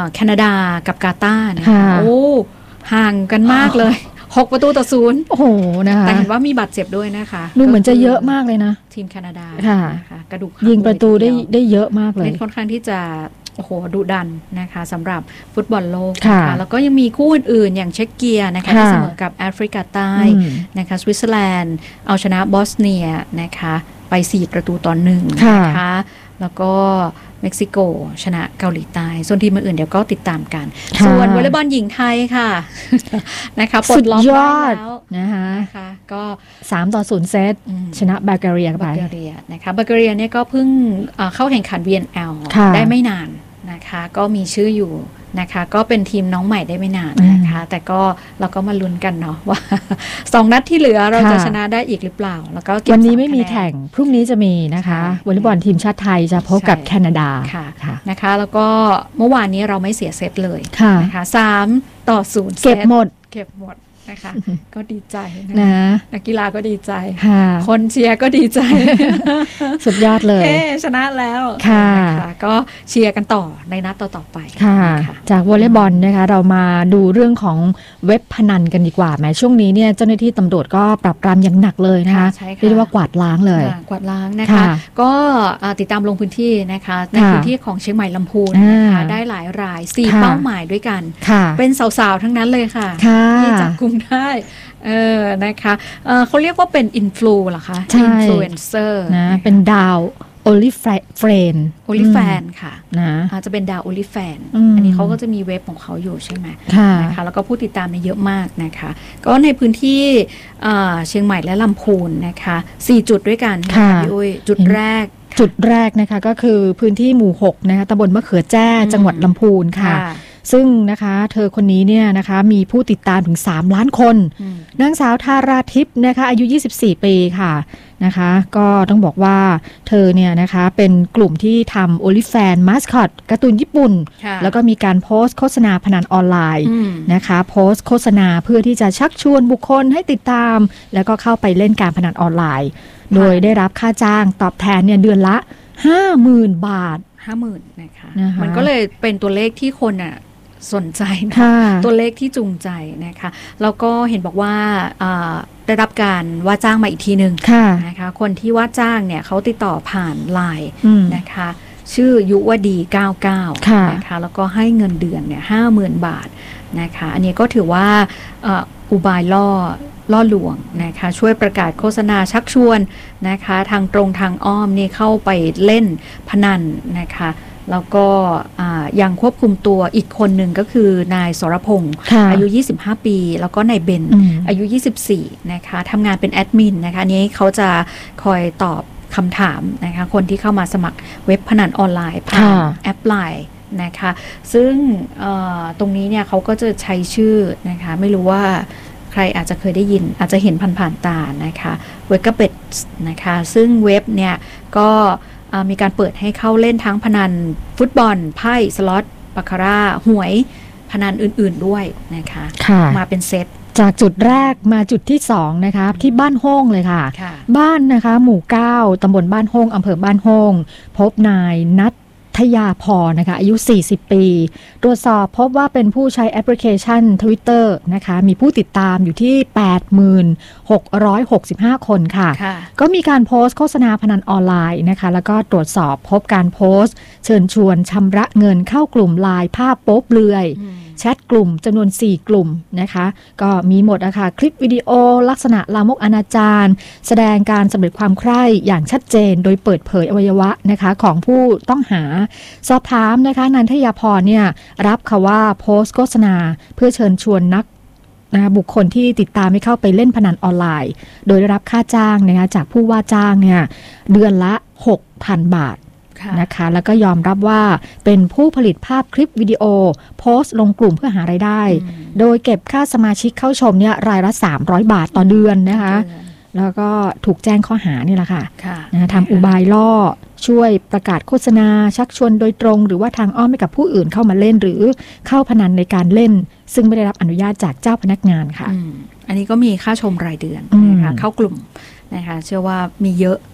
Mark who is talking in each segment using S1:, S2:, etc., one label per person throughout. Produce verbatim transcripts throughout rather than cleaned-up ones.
S1: แคนาดากับกาตาร์นะคะโอ้ห่างกันมากเลยหกประตูต่อศูนย์โอ้โหนะคะแต่เห็นว่ามีบาดเจ็บด้วยนะคะ
S2: ดูเหมือนจะเยอะมากเลยนะ
S1: ทีมแคนาดา
S2: ค่ะกระดูกยิงประตูได้ได้เยอะมากเลย
S1: เล่นค่อนข้างที่จะโอ้โหดุดันนะคะสำหรับฟุตบอลโลกนะคะแล้วก็ยังมีคู่อื่นๆอย่างเช็กเกียนะคะที่เสมอกับแอฟริกาใต้นะคะสวิตเซอร์แลนด์เอาชนะบอสเนียนะคะไปสี่ประตูต่อหนึ่งนะคะแล้วก็เม็กซิโกชนะเกาหลีใต้ส่วนทีมอื่นเดี๋ยวก็ติดตามกันส่วนวอลเลย์บอลหญิงไทยค่ะนะคะปลดล็อกได้แล้วนะคะก็
S2: สามต่อศูนย์เซตชนะบัลแกเรียไป
S1: บัลแกเรียนะคะบัลแกเรียเนี่ยก็เพิ่งเข้าแข่งขัน วี เอ็น แอล ได้ไม่นานนะคะก็มีชื่ออยู่นะคะก็เป็นทีมน้องใหม่ได้ไม่นานนะคะแต่ก็เราก็มาลุ้นกันเนาะว่าสองนัดที่เหลือเราจะชนะได้อีกหรือเปล่าแล้วก็
S2: วันนี้ไม่มีแข่งพรุ่งนี้จะมีนะคะวอลเลย์บอลทีมชาติไทยจะพบกับแคนาดา
S1: ค่ะนะคะแล้วก็เมื่อวานนี้เราไม่เสียเซตเลยนะคะสามต่อศูนย์
S2: เก็บหมด
S1: เก็บหมดนะคะก็ดีใจนะนักกีฬาก็ดีใจคนเชียร์ก็ดีใจ
S2: สุดยอดเลย
S1: ชนะแล้วค่ะก็เชียร์กันต่อในนัดต่อๆไป
S2: ค่ะจากวอลเลย์บอลนะคะเรามาดูเรื่องของเว็บพนันกันดีกว่าแม้ช่วงนี้เนี่ยเจ้าหน้าที่ตำรวจก็ปรับปรามอย่างหนักเลยนะคะเรียกว่ากวาดล้างเลย
S1: กวาดล้างนะคะก็ติดตามลงพื้นที่นะคะในพื้นที่ของเชียงใหม่ลำพูนนะคะได้หลายรายสี่เป้าหมายด้วยกันเป็นสาวๆทั้งนั้นเลยค่ะที่จับกุมได้เออนะคะเออเขาเรียกว่าเป็นอินฟลูเหรอคะอินฟลูเอนเซอร์
S2: นะเป็นดาวโอลิแฟน
S1: โอลิแฟนค่ะนะอาจจะเป็นดาวโอลิแฟนอันนี้เขาก็จะมีเว็บของเขาอยู่ใช่ไหมนะคะแล้วก็ผู้ติดตามเนี่ยเยอะมากนะคะก็ในพื้นที่เชียงใหม่และลำพูนนะคะสี่จุดด้วยกันนะคะพี่อุ้ยจุดแรก
S2: จุดแรกนะคะก็คือพื้นที่หมู่หกนะคะตำบลมะเขือแจ้จังหวัดลำพูนค่ะซึ่งนะคะเธอคนนี้เนี่ยนะคะมีผู้ติดตามถึงสามล้านคนนางสาวธาราทิพย์นะคะอายุยี่สิบสี่ปีค่ะนะคะก็ต้องบอกว่าเธอเนี่ยนะคะเป็นกลุ่มที่ทำโอลิแฟนมาสคอตการ์ตูนญี่ปุ่นแล้วก็มีการโพสต์โฆษณาพนันออนไลน์นะคะโพสต์โฆษณาเพื่อที่จะชักชวนบุคคลให้ติดตามแล้วก็เข้าไปเล่นการพนันออนไลน์โดยได้รับค่าจ้างตอบแทนเนี่ยเดือนละ ห้าหมื่น บาท
S1: ห้าหมื่น นะคะมันก็เลยเป็นตัวเลขที่คนอ่ะสนใจนะตัวเลขที่จูงใจนะคะแล้วก็เห็นบอกว่าได้รับการว่าจ้างมาอีกทีหนึ่งนะคะคนที่ว่าจ้างเนี่ยเขาติดต่อผ่านไลน์นะคะชื่อยุวดีเก้าสิบเก้านะคะแล้วก็ให้เงินเดือนเนี่ย ห้าหมื่น บาทนะคะอันนี้ก็ถือว่าอุบายล่อล่อลวงนะคะช่วยประกาศโฆษณาชักชวนนะคะทางตรงทางอ้อมนี่เข้าไปเล่นพนันนะคะแล้วก็ยังควบคุมตัวอีกคนหนึ่งก็คือนายสรพงศ์อายุยี่สิบห้าปีแล้วก็นายเบนอายุยี่สิบสี่นะคะทำงานเป็นแอดมินนะคะอันนี้เขาจะคอยตอบคำถามนะคะคนที่เข้ามาสมัครเว็บพนันออนไลน์ผ่านแอปไลน์นะคะซึ่งตรงนี้เนี่ยเขาก็จะใช้ชื่อนะคะไม่รู้ว่าใครอาจจะเคยได้ยินอาจจะเห็นผ่านๆตานะคะเว็บก็เป็ดนะคะซึ่งเว็บเนี่ยก็มีการเปิดให้เข้าเล่นทั้งพนันฟุตบอลไพ่สล็อตบาคาร่าหวยพนันอื่นๆด้วยนะคะมาเป็นเซต
S2: จากจุดแรกมาจุดที่สองนะคะที่บ้านโฮ่งเลยค่ะบ้านนะคะหมู่เก้าตำบลบ้านโฮ่งอำเภอบ้านโฮ่งพบนายนัททยาพรนะคะอายุสี่สิบปีตรวจสอบพบว่าเป็นผู้ใช้แอปพลิเคชัน Twitter นะคะมีผู้ติดตามอยู่ที่ แปดหมื่นหกพันหกสิบห้า คนค่ะก็มีการโพสต์โฆษณาพนันออนไลน์นะคะแล้วก็ตรวจสอบพบการโพสต์เชิญชวนชำระเงินเข้ากลุ่มไลน์ภาพโป๊เปลือยแชทกลุ่มจำนวนสี่กลุ่มนะคะก็มีหมดนะคะคลิปวิดีโอลักษณะลามกอนาจารแสดงการสำเร็จความใคร่อย่างชัดเจนโดยเปิดเผยอวัยวะนะคะของผู้ต้องหาสอบถามนะคะนันทยาพรเนี่ยรับค่ะว่าโพสต์โฆษณาเพื่อเชิญชวนนักนะบุคคลที่ติดตามให้เข้าไปเล่นพนันออนไลน์โดยได้รับค่าจ้างนะคะจากผู้ว่าจ้างเนี่ยเดือนละ หกพัน บาทนะคะแล้วก็ยอมรับว่าเป็นผู้ผลิตภาพคลิปวิดีโอโพสต์ลงกลุ่มเพื่อหารายได้โดยเก็บค่าสมาชิกเข้าชมเนี่ยรายละสามร้อยบาทต่อเดือนนะคะแล้วก็ถูกแจ้งข้อหานี่แหละค่ะนะทำอุบายล่อช่วยประกาศโฆษณาชักชวนโดยตรงหรือว่าทางอ้อมให้กับผู้อื่นเข้ามาเล่นหรือเข้าพนันในการเล่นซึ่งไม่ได้รับอนุญาตจากเจ้าพนักงานค่ะ
S1: อ, อันนี้ก็มีค่าชมรายเดือนนะคะเข้ากลุ่มนะคะเชื่อว่ามีเยอะ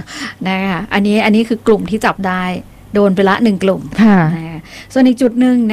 S1: นะคะอันนี้อันนี้คือกลุ่มที่จับได้โดนไปละหนึ่งกลุ่มนะคะส่วนอีกจุดหนึ่ง